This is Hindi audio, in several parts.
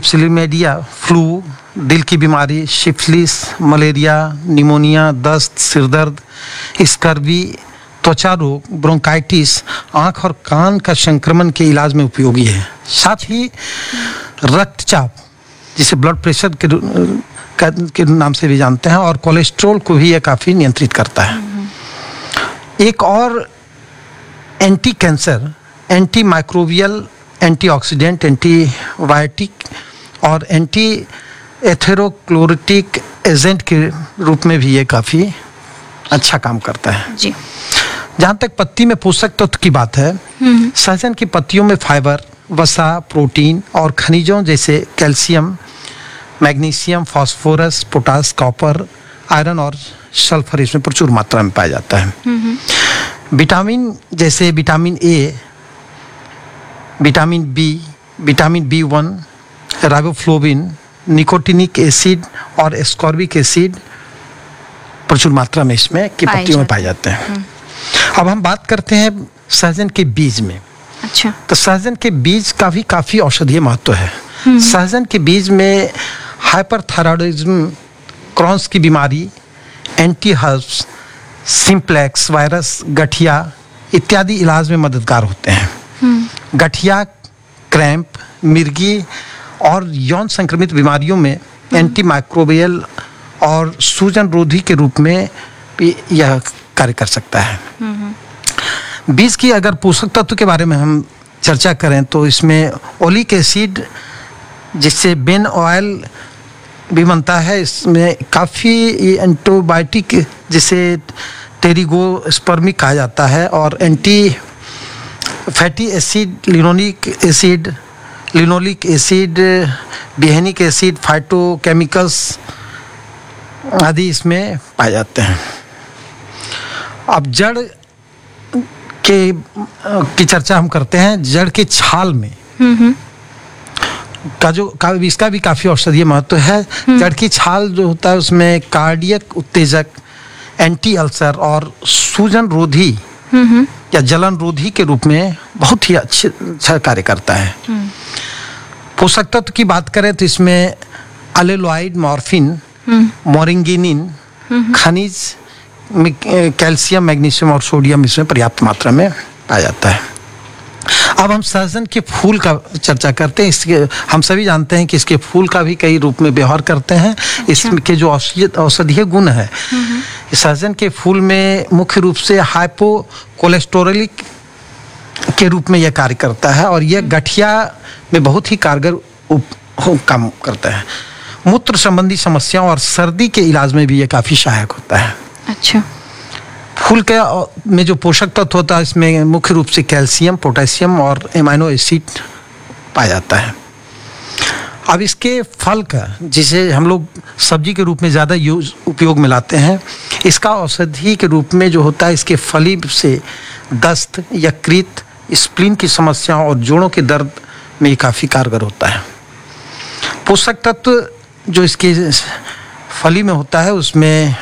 क्लिप्सिलीमेडिया, फ्लू, दिल की बीमारी, सिफिलिस, मलेरिया, निमोनिया, दस्त, सिरदर्द, स्कर्वी, त्वचा रोग, ब्रोंकाइटिस, आँख और कान का संक्रमण के इलाज में उपयोगी है। साथ ही रक्तचाप, जिसे ब्लड प्रेशर के नाम से भी जानते हैं, और कोलेस्ट्रॉल को भी यह काफ़ी नियंत्रित करता है। एक और anti cancer, anti microbial, antioxidant, antibiotic और एंटी एथेरोक्लोरिटिक एजेंट के रूप में भी ये काफ़ी अच्छा काम करता है जी। जहाँ तक पत्ती में पोषक तत्व की बात है, सहजन की पत्तियों में फाइबर, वसा, प्रोटीन और खनिजों जैसे calcium, magnesium, phosphorus, potash, copper, iron और सल्फर इसमें प्रचुर मात्रा में पाया जाता है। विटामिन जैसे vitamin A, vitamin B, vitamin B1, riboflavin, nicotinic acid और एस्कॉर्बिक एसिड प्रचुर मात्रा में इसमें की पत्तियों में पाए जाते हैं। अब हम बात करते हैं सहजन के बीज में। अच्छा। तो सहजन के बीज का भी काफ़ी औषधीय महत्व है। सहजन के बीज में हाइपरथायरॉयडिज्म, क्रॉन्स की बीमारी, एंटी हर्ब्स, सिंप्लेक्स वायरस, गठिया इत्यादि इलाज में मददगार होते हैं। गठिया, क्रैम्प, मिर्गी और यौन संक्रमित बीमारियों में एंटी माइक्रोबियल और सूजन रोधी के रूप में भी यह कार्य कर सकता है। बीज की अगर पोषक तत्व के बारे में हम चर्चा करें तो इसमें ओलिक एसिड, जिससे बेन ऑयल भी बनता है, इसमें काफ़ी एंटीबायोटिक जिसे टेरिगोस्पर्मिक कहा जाता है, और anti fatty acid, linoleic acid, बिहेनिक acid, phytochemicals आदि इसमें पाए जाते हैं। अब जड़ की चर्चा हम करते हैं। जड़ के छाल में इसका भी काफ़ी औषधीय महत्व है। जड़ की छाल जो होता है उसमें कार्डियक उत्तेजक, एंटी अल्सर और सूजन रोधी या जलन रोधी के रूप में बहुत ही अच्छा कार्य करता है। पोषक तत्व की बात करें तो इसमें अलेलॉइड, मॉर्फिन, मोरिंगिनिन, खनिज, कैल्शियम, मैग्नीशियम और सोडियम इसमें पर्याप्त मात्रा में पाया जाता है। अब हम सहजन के फूल का चर्चा करते हैं। इसके हम सभी जानते हैं कि इसके फूल का भी कई रूप में व्यवहार करते हैं। इसके जो औषधीय गुण है, सहजन के फूल में मुख्य रूप से हाइपोकोलेस्टेरोलिक के रूप में यह कार्य करता है, और यह गठिया में बहुत ही कारगर काम करता है। मूत्र संबंधी समस्याओं और सर्दी के इलाज में भी यह काफ़ी सहायक होता है। अच्छा। फूल के में जो पोषक तत्व होता है इसमें मुख्य रूप से कैल्शियम, पोटेशियम और एमाइनो एसिड पाया जाता है। अब इसके फल का, जिसे हम लोग सब्जी के रूप में ज़्यादा उपयोग में लाते हैं, इसका औषधि के रूप में जो होता है, इसके फली से दस्त, यकृत, स्प्लीन की समस्याओं और जोड़ों के दर्द में काफ़ी कारगर होता है। पोषक तत्व जो इसके फली में होता है उसमें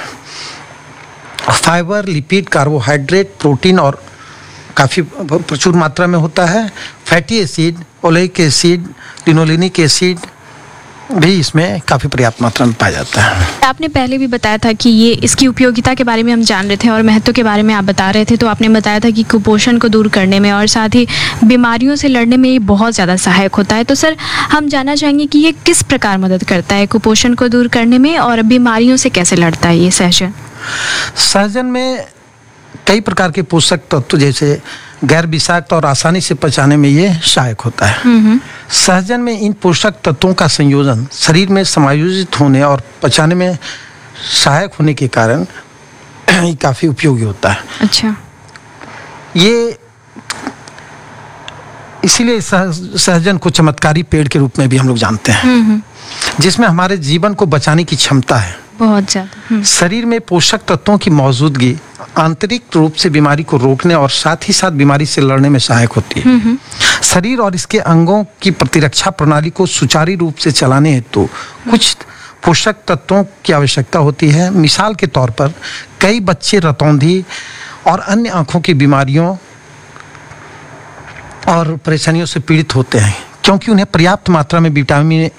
फाइबर, लिपिड, कार्बोहाइड्रेट, प्रोटीन और काफ़ी प्रचुर मात्रा में होता है। Fatty acid, oleic acid, linolenic acid भी इसमें काफ़ी पर्याप्त मात्रा में पाया जाता है। आपने पहले भी बताया था कि ये इसकी उपयोगिता के बारे में हम जान रहे थे और महत्व के बारे में आप बता रहे थे, तो आपने बताया था कि कुपोषण को दूर करने में और साथ ही बीमारियों से लड़ने में ये बहुत ज़्यादा सहायक होता है। तो सर, हम जानना चाहेंगे कि ये किस प्रकार मदद करता है कुपोषण को दूर करने में, और बीमारियों से कैसे लड़ता है ये सहजन? सहजन में कई प्रकार के पोषक तत्व जैसे गैर विषाक्त और आसानी से पचाने में ये सहायक होता है। सहजन में इन पोषक तत्वों का संयोजन शरीर में समायोजित होने और पचाने में सहायक होने के कारण ये काफ़ी उपयोगी होता है। अच्छा। ये इसीलिए सहजन को चमत्कारी पेड़ के रूप में भी हम लोग जानते हैं, जिसमें हमारे जीवन को बचाने की क्षमता है बहुत ज़्यादा। शरीर में पोषक तत्वों की मौजूदगी आंतरिक रूप से बीमारी को रोकने और साथ ही साथ बीमारी से लड़ने में सहायक होती है। शरीर और इसके अंगों की प्रतिरक्षा प्रणाली को सुचारू रूप से चलाने हेतु कुछ पोषक तत्वों की आवश्यकता होती है। मिसाल के तौर पर कई बच्चे रतौंधी और अन्य आंखों की बीमारियों और परेशानियों से पीड़ित होते हैं, क्योंकि उन्हें पर्याप्त मात्रा में विटामिन